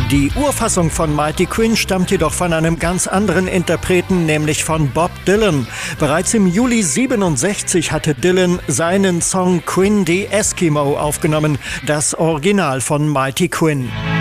Die Urfassung von Mighty Quinn stammt jedoch von einem ganz anderen Interpreten, nämlich von Bob Dylan. Bereits im Juli 67 hatte Dylan seinen Song Quinn the Eskimo aufgenommen, das Original von Mighty Quinn.